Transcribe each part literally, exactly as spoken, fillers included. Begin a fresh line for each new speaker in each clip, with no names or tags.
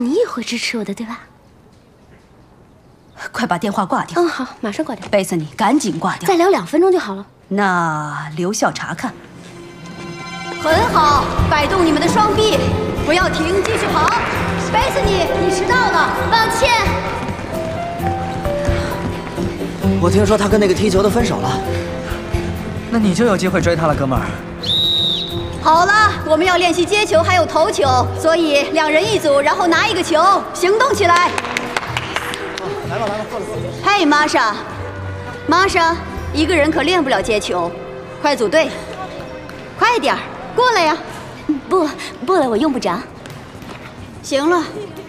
你也会支持我的，对吧？
快把电话挂掉。
嗯，好，马上挂掉。
贝斯尼，赶紧挂掉。
再聊两分钟就好了。
那留校查看。
很好，摆动你们的双臂，不要停，继续跑。贝斯尼，你迟到了，抱歉。
我听说他跟那个踢球的分手了。
那你就有机会追他了，哥们儿。
好了，我们要练习接球还有投球，所以两人一组，然后拿一个球，行动起来。
来吧来吧，过来过来。
嘿，玛莎，玛莎，一个人可练不了接球，快组队，快点儿，过来呀！
不，不了，我用不着。
行了，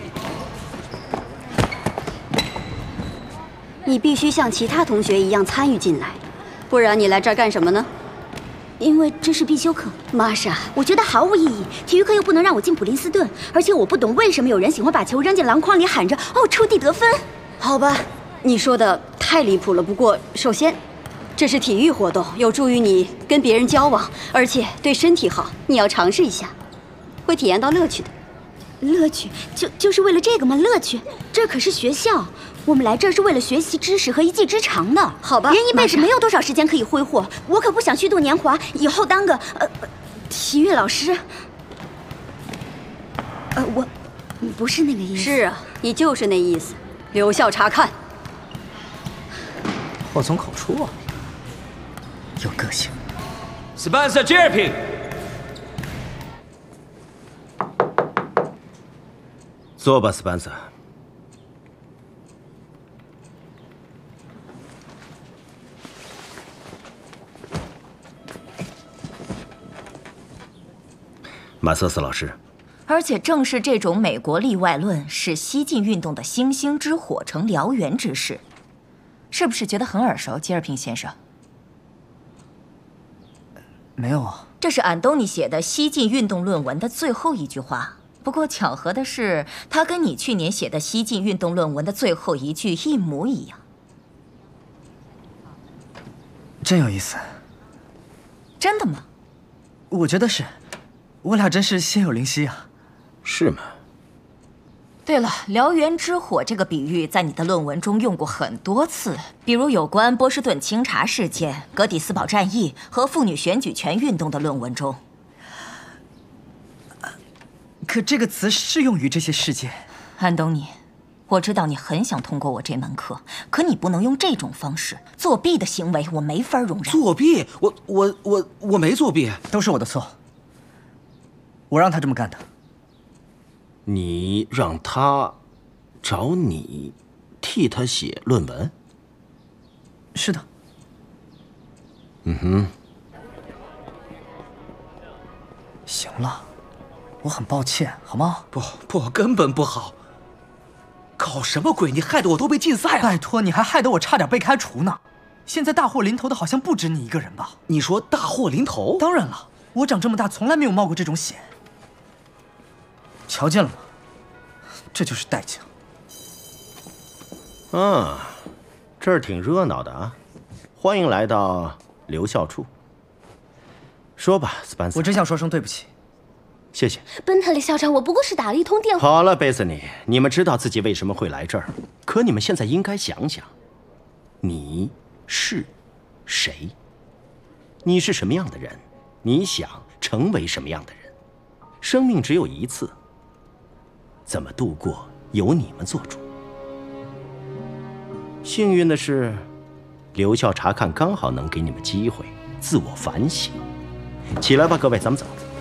你必须像其他同学一样参与进来，不然你来这儿干什么呢？
因为这是必修课，玛莎，我觉得毫无意义。体育课又不能让我进普林斯顿，而且我不懂为什么有人喜欢把球扔进篮筐里，喊着“哦，触地得分”。
好吧，你说的太离谱了。不过，首先，这是体育活动，有助于你跟别人交往，而且对身体好。你要尝试一下，会体验到乐趣的。
乐趣就就是为了这个吗？乐趣？这可是学校。 我们来这儿是为了学习知识和一技之长的，
好吧？
人一辈子没有多少时间可以挥霍，我可不想虚度年华，以后当个呃体育老师。呃，我不是那个意思。
是啊，你就是那意思。留校查看。
祸从口出啊，有个性。
Spencer Jerpy，
坐吧 ，Spencer。 马瑟斯老师，
而且正是这种美国例外论，使西进运动的星星之火成燎原之势，是不是觉得很耳熟，吉尔平先生？
没有啊，
这是安东尼写的西进运动论文的最后一句话。不过巧合的是，他跟你去年写的西进运动论文的最后一句一模一样。
真有意思。
真的吗？
我觉得是。 我俩真是心有灵犀啊！
是吗？
对了，燎原之火这个比喻在你的论文中用过很多次，比如有关波士顿清查事件、格底斯堡战役和妇女选举权运动的论文中。
可这个词适用于这些事件。
安东尼，我知道你很想通过我这门课，可你不能用这种方式。作弊的行为我没法容忍。
作弊？我我我我没作弊，
都是我的错。 我让他这么干的。
你让他找你替他写论文？
是的。
嗯哼。
行了，我很抱歉，好吗？
不不，根本不好。搞什么鬼？你害得我都被禁赛了。
拜托，你还害得我差点被开除呢。现在大祸临头的好像不止你一个人吧？
你说大祸临头？
当然了，我长这么大从来没有冒过这种险。 瞧见了吗？这就是代价。
啊，这儿挺热闹的啊！欢迎来到留校处。说吧，斯班塞。
我只想说声对不起。
谢谢。
奔特利校长，我不过是打了一通电话。
好了，贝斯尼，你们知道自己为什么会来这儿，可你们现在应该想想，你是谁？你是什么样的人？你想成为什么样的人？生命只有一次。 怎么度过，由你们做主。幸运的是，留校查看刚好能给你们机会自我反省。起来吧，各位，咱们走。